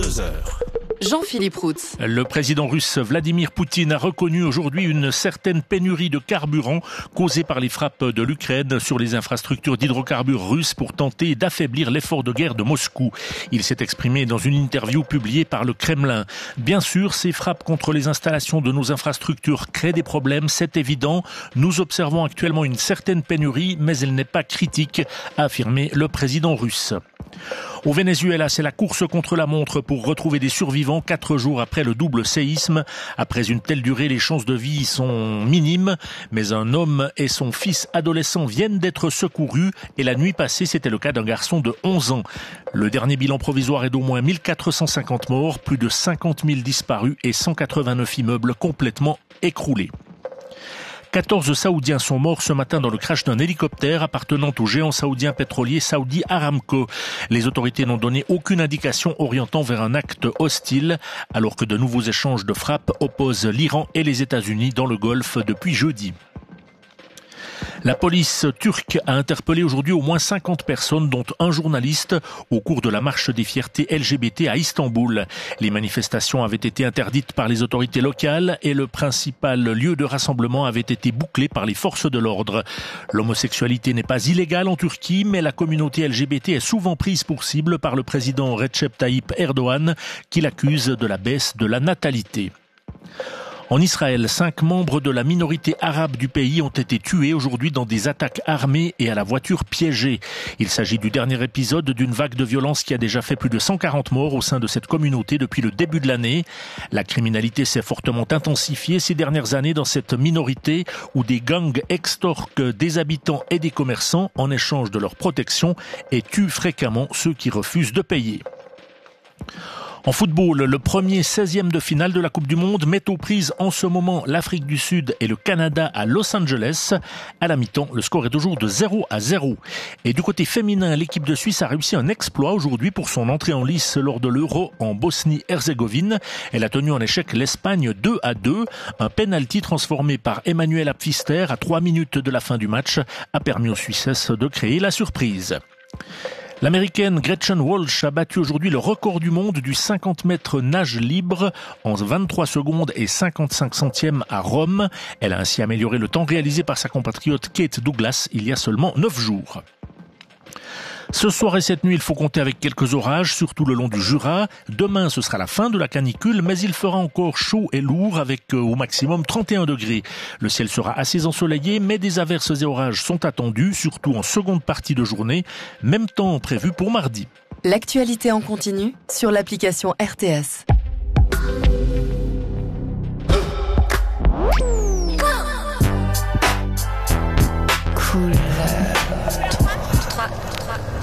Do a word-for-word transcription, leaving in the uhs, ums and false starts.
vingt-deux heures. Jean-Philippe Routz. Le président russe Vladimir Poutine a reconnu aujourd'hui une certaine pénurie de carburant causée par les frappes de l'Ukraine sur les infrastructures d'hydrocarbures russes pour tenter d'affaiblir l'effort de guerre de Moscou. Il s'est exprimé dans une interview publiée par le Kremlin. Bien sûr, ces frappes contre les installations de nos infrastructures créent des problèmes, c'est évident. Nous observons actuellement une certaine pénurie, mais elle n'est pas critique, a affirmé le président russe. Au Venezuela, c'est la course contre la montre pour retrouver des survivants quatre jours après le double séisme. Après une telle durée, les chances de vie sont minimes, mais un homme et son fils adolescent viennent d'être secourus et la nuit passée, c'était le cas d'un garçon de onze ans. Le dernier bilan provisoire est d'au moins mille quatre cent cinquante morts, plus de cinquante mille disparus et cent quatre-vingt-neuf immeubles complètement écroulés. quatorze Saoudiens sont morts ce matin dans le crash d'un hélicoptère appartenant au géant saoudien pétrolier Saudi Aramco. Les autorités n'ont donné aucune indication orientant vers un acte hostile, alors que de nouveaux échanges de frappes opposent l'Iran et les États-Unis dans le Golfe depuis jeudi. La police turque a interpellé aujourd'hui au moins cinquante personnes, dont un journaliste, au cours de la marche des fiertés L G B T à Istanbul. Les manifestations avaient été interdites par les autorités locales et le principal lieu de rassemblement avait été bouclé par les forces de l'ordre. L'homosexualité n'est pas illégale en Turquie, mais la communauté L G B T est souvent prise pour cible par le président Recep Tayyip Erdogan, qui l'accuse de la baisse de la natalité. En Israël, cinq membres de la minorité arabe du pays ont été tués aujourd'hui dans des attaques armées et à la voiture piégée. Il s'agit du dernier épisode d'une vague de violence qui a déjà fait plus de cent quarante morts au sein de cette communauté depuis le début de l'année. La criminalité s'est fortement intensifiée ces dernières années dans cette minorité où des gangs extorquent des habitants et des commerçants en échange de leur protection et tuent fréquemment ceux qui refusent de payer. En football, le premier seizième de finale de la Coupe du Monde met aux prises en ce moment l'Afrique du Sud et le Canada à Los Angeles. À la mi-temps, le score est toujours de zéro à zéro. Et du côté féminin, l'équipe de Suisse a réussi un exploit aujourd'hui pour son entrée en lice lors de l'Euro en Bosnie-Herzégovine. Elle a tenu en échec l'Espagne deux à deux. Un penalty transformé par Emmanuel Apfister à trois minutes de la fin du match a permis aux Suissesses de créer la surprise. L'américaine Gretchen Walsh a battu aujourd'hui le record du monde du cinquante mètres nage libre en vingt-trois secondes et cinquante-cinq centièmes à Rome. Elle a ainsi amélioré le temps réalisé par sa compatriote Kate Douglas il y a seulement neuf jours. Ce soir et cette nuit, il faut compter avec quelques orages, surtout le long du Jura. Demain, ce sera la fin de la canicule, mais il fera encore chaud et lourd avec euh, au maximum trente et un degrés. Le ciel sera assez ensoleillé, mais des averses et orages sont attendus, surtout en seconde partie de journée. Même temps prévu pour mardi. L'actualité en continu sur l'application R T S. Cool. trois, trois